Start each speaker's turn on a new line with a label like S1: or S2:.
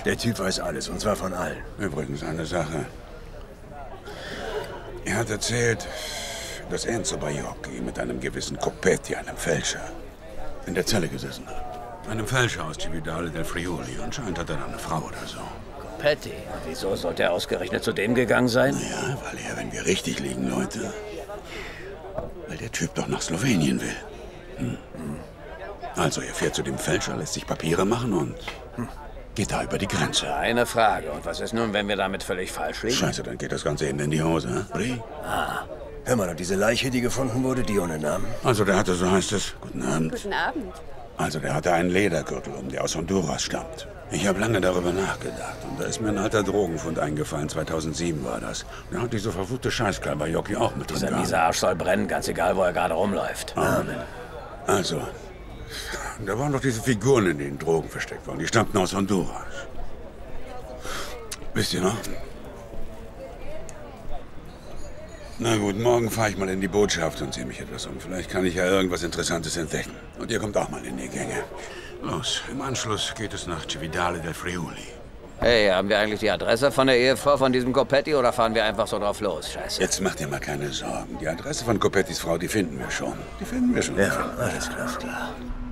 S1: Der Typ weiß alles, und zwar von allen.
S2: Übrigens eine Sache. Er hat erzählt, dass Enzo Baiocchi mit einem gewissen Coppetti, einem Fälscher, in der Zelle gesessen hat. Einem Fälscher aus Cividale del Friuli. Anscheinend hat er da eine Frau oder so.
S3: Coppetti? Und wieso sollte er ausgerechnet zu dem gegangen sein?
S2: Naja, weil er, wenn wir richtig liegen, Leute. Weil der Typ doch nach Slowenien will. Also, er fährt zu dem Fälscher, lässt sich Papiere machen und geht da über die Grenze.
S3: Eine Frage. Und was ist nun, wenn wir damit völlig falsch liegen?
S2: Scheiße, dann geht das Ganze eben in die Hose, ne? Brie?
S1: Hör mal, und diese Leiche, die gefunden wurde, die ohne Namen?
S2: Also, der hatte, so heißt es, guten Abend.
S4: Guten Abend.
S2: Also, der hatte einen Ledergürtel um, der aus Honduras stammt. Ich habe lange darüber nachgedacht und da ist mir ein alter Drogenfund eingefallen. 2007 war das. Da hat diese verfluchte Scheißkerl Baiocchi auch mit drin
S3: Dieser
S2: gehabt.
S3: miese Arsch soll brennen, ganz egal, wo er gerade rumläuft.
S2: Amen. Also, da waren doch diese Figuren, in denen Drogen versteckt waren. Die stammten aus Honduras. Wisst ihr noch? Na gut, morgen fahre ich mal in die Botschaft und sehe mich etwas um. Vielleicht kann ich ja irgendwas Interessantes entdecken. Und ihr kommt auch mal in die Gänge. Los, im Anschluss geht es nach Cividale del Friuli.
S3: Hey, haben wir eigentlich die Adresse von der Ehefrau von diesem Coppetti oder fahren wir einfach so drauf los? Scheiße.
S2: Jetzt macht ihr mal keine Sorgen. Die Adresse von Coppettis Frau, die finden wir schon. Die finden wir schon.
S1: Ja, alles klar.